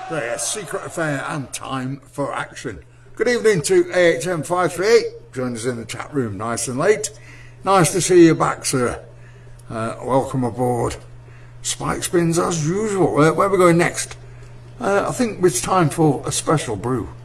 The Secret Affair and Time for Action. Good evening to AHM538. Join us in the chat room nice and late. Nice to see you back, sir. Welcome aboard. Spike spins as usual. Where are we going next? I think it's time for a special brew.